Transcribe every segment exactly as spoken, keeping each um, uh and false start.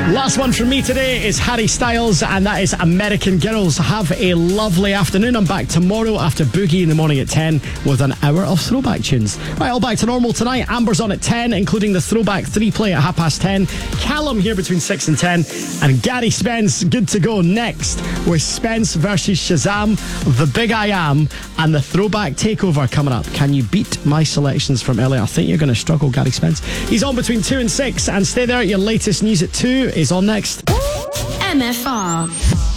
Last one from me today is Harry Styles, and that is American Girls. Have a lovely afternoon. I'm back tomorrow after Boogie in the morning at ten with an hour of throwback tunes. Right, all back to normal tonight. Amber's on at ten, including the throwback three play at half past ten. Callum here between six and ten. And Gary Spence good to go next with Spence versus Shazam, The Big I Am, and the throwback takeover coming up. Can you beat my selections from earlier? I think you're going to struggle, Gary Spence. He's on between two and six, and stay there. Your latest news at two is on next. M F R.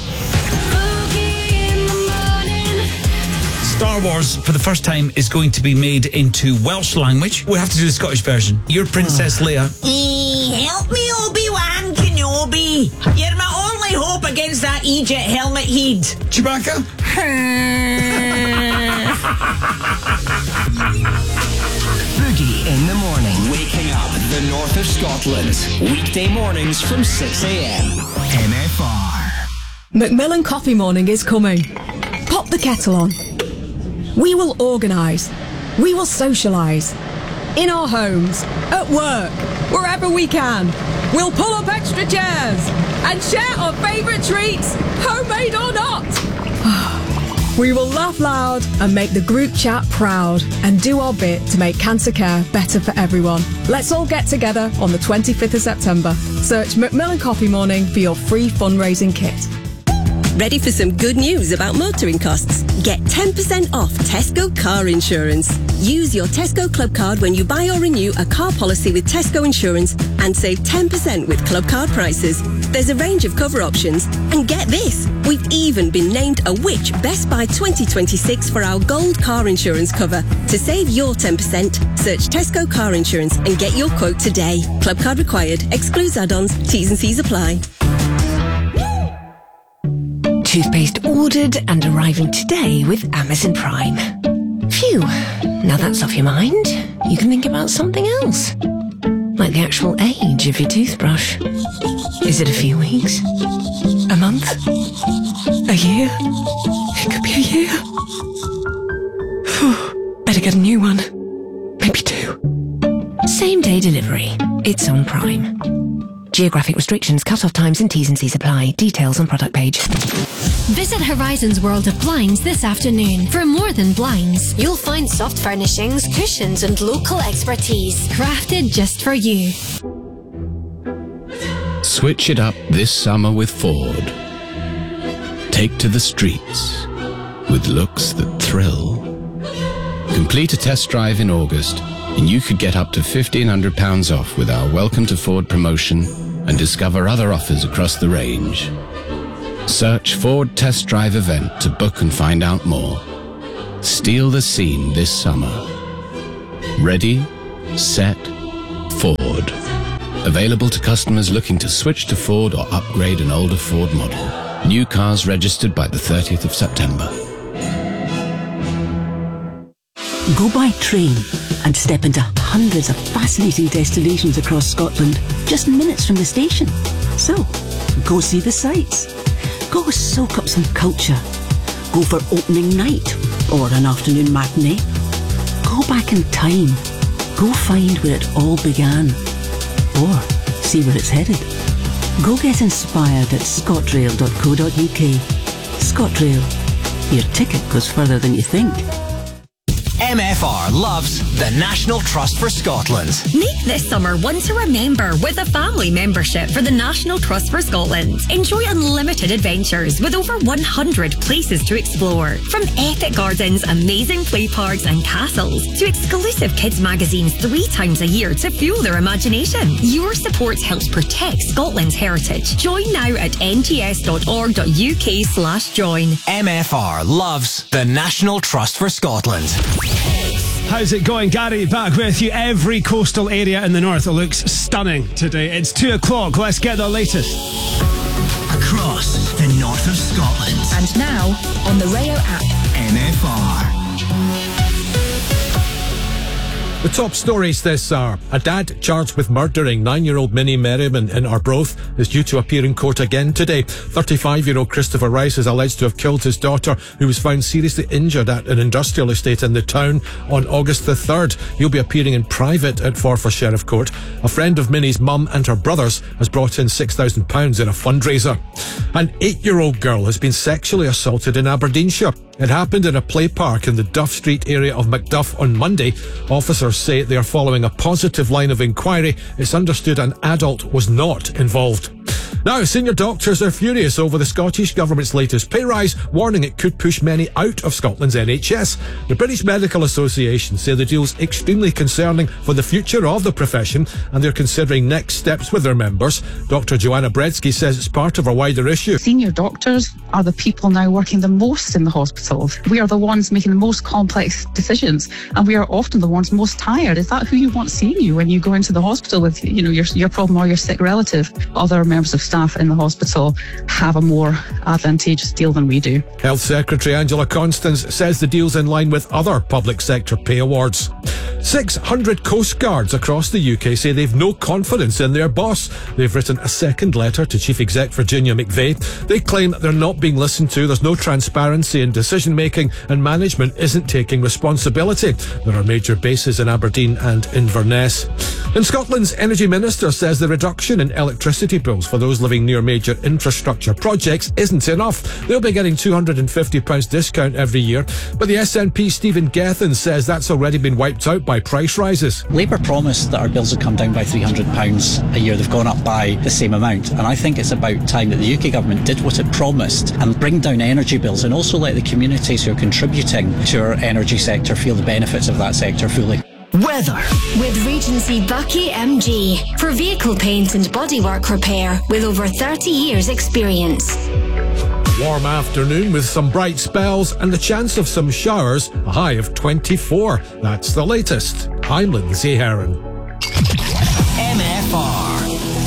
Star Wars, for the first time, is going to be made into Welsh language. We'll have to do the Scottish version. You're Princess Leia. E- help me, Obi-Wan Kenobi. You're my only hope against that Egypt helmet head. Chewbacca? Boogie in the morning. Waking up the north of Scotland. Weekday mornings from six a.m. M F R. Macmillan Coffee Morning is coming. Pop the kettle on. We will organise. We will socialise. In our homes, at work, wherever we can. We'll pull up extra chairs and share our favourite treats, homemade or not. We will laugh loud and make the group chat proud and do our bit to make cancer care better for everyone. Let's all get together on the twenty-fifth of September. Search Macmillan Coffee Morning for your free fundraising kit. Ready for some good news about motoring costs? Get ten percent off Tesco car insurance. Use your Tesco Club card when you buy or renew a car policy with Tesco Insurance and save ten percent with Club card prices. There's a range of cover options. And get this, we've even been named a Which Best Buy twenty twenty-six for our gold car insurance cover. To save your ten percent, search Tesco Car Insurance and get your quote today. Club card required. Excludes add-ons. T's and C's apply. Toothpaste ordered and arriving today with Amazon Prime. Phew, now that's off your mind. You can think about something else. Like the actual age of your toothbrush. Is it a few weeks? A month? A year? It could be a year. Phew, better get a new one. Maybe two. Same day delivery. It's on Prime. Geographic restrictions, cut-off times and T's and C's apply. Details on product page. Visit Horizon's World of Blinds this afternoon. For more than blinds, you'll find soft furnishings, cushions and local expertise crafted just for you. Switch it up this summer with Ford. Take to the streets with looks that thrill. Complete a test drive in August and you could get up to fifteen hundred pounds off with our Welcome to Ford promotion and discover other offers across the range. Search Ford Test Drive event to book and find out more. Steal the scene this summer. Ready, set, Ford. Available to customers looking to switch to Ford or upgrade an older Ford model. New cars registered by the thirtieth of September. Go by train and step into hundreds of fascinating destinations across Scotland, just minutes from the station. So, go see the sights. Go soak up some culture. Go for opening night or an afternoon matinee. Go back in time. Go find where it all began. Or see where it's headed. Go get inspired at scotrail dot co dot uk. ScotRail. Your ticket goes further than you think. M F R loves the National Trust for Scotland. Make this summer one to remember with a family membership for the National Trust for Scotland. Enjoy unlimited adventures with over one hundred places to explore. From epic gardens, amazing play parks and castles to exclusive kids magazines three times a year to fuel their imagination. Your support helps protect Scotland's heritage. Join now at n t s dot org dot u k slash join. M F R loves the National Trust for Scotland. How's it going? Gary back with you. Every coastal area in the north looks stunning today. It's two o'clock. Let's get the latest. Across the north of Scotland. And now on the Rayo app. M F R. The top stories this hour. A dad charged with murdering nine-year-old Minnie Merriman in Arbroath is due to appear in court again today. thirty-five-year-old Christopher Rice is alleged to have killed his daughter, who was found seriously injured at an industrial estate in the town on August the third. He'll be appearing in private at Forfar Sheriff Court. A friend of Minnie's mum and her brothers has brought in six thousand pounds in a fundraiser. An eight-year-old girl has been sexually assaulted in Aberdeenshire. It happened in a play park in the Duff Street area of Macduff on Monday. Officers say they are following a positive line of inquiry. It's understood an adult was not involved. Now, senior doctors are furious over the Scottish Government's latest pay rise, warning it could push many out of Scotland's N H S. The British Medical Association say the deal's extremely concerning for the future of the profession, and they're considering next steps with their members. Doctor Joanna Bredsky says it's part of a wider issue. Senior doctors are the people now working the most in the hospital. We are the ones making the most complex decisions, and we are often the ones most tired. Is that who you want seeing you when you go into the hospital with, you know, your, your problem or your sick relative? Other members of staff in the hospital have a more advantageous deal than we do. Health Secretary Angela Constance says the deal's in line with other public sector pay awards. six hundred Coast Guards across the U K say they've no confidence in their boss. They've written a second letter to Chief Exec Virginia McVeigh. They claim they're not being listened to, there's no transparency in decision making, and management isn't taking responsibility. There are major bases in Aberdeen and Inverness. And Scotland's Energy Minister says the reduction in electricity bills for those living near major infrastructure projects isn't enough. They'll be getting two hundred fifty pounds discount every year, but the S N P Stephen Gethin says that's already been wiped out by price rises. Labour promised that our bills would come down by three hundred pounds a year. They've gone up by the same amount, and I think it's about time that the U K government did what it promised and bring down energy bills, and also let the communities who are contributing to our energy sector feel the benefits of that sector fully. Weather. With Regency Bucky M G for vehicle paint and bodywork repair with over thirty years experience. Warm afternoon with some bright spells and the chance of some showers, a high of twenty-four. That's the latest. I'm Lindsay Heron. M F R.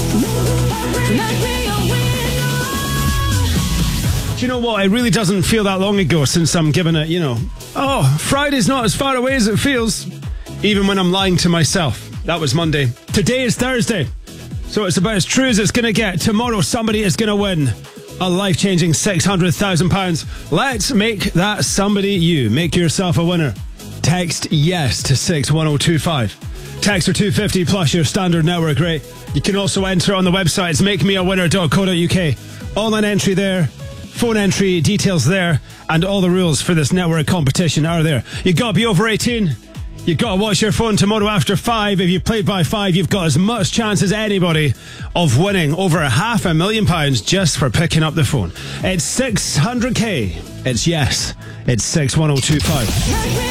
Do you know what? It really doesn't feel that long ago since I'm giving it, you know, oh, Friday's not as far away as it feels. Even when I'm lying to myself. That was Monday. Today is Thursday. So it's about as true as it's going to get. Tomorrow somebody is going to win a life-changing six hundred thousand pounds. Let's make that somebody you. Make yourself a winner. Text yes to six one oh two five. Text or two fifty plus your standard network rate. You can also enter on the website. It's make me a winner dot co dot U K. Online entry there. Phone entry details there. And all the rules for this network competition are there. You got to be over eighteen. You've got to watch your phone tomorrow after five. If you played by five, you've got as much chance as anybody of winning over a half a million pounds just for picking up the phone. It's six hundred k. It's yes. It's six one oh two five.